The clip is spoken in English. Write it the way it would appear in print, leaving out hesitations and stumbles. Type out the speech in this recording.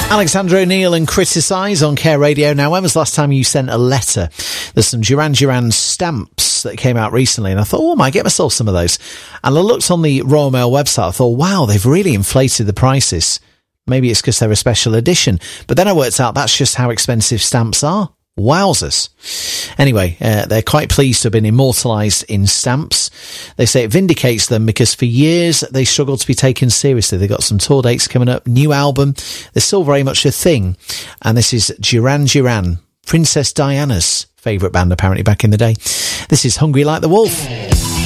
Alexander O'Neill and Criticise on Care Radio. Now, when was the last time you sent a letter? There's some Duran Duran stamps that came out recently, and I thought, I might get myself some of those. And I looked on the Royal Mail website. I thought, wow, they've really inflated the prices. Maybe it's because they're a special edition. But then I worked out that's just how expensive stamps are. Wowzers. Anyway, they're quite pleased to have been immortalised in stamps. They say it vindicates them because for years they struggled to be taken seriously. They've got some tour dates coming up, new album. They're still very much a thing. And this is Duran Duran, Princess Diana's favourite band apparently back in the day. This is Hungry Like the Wolf.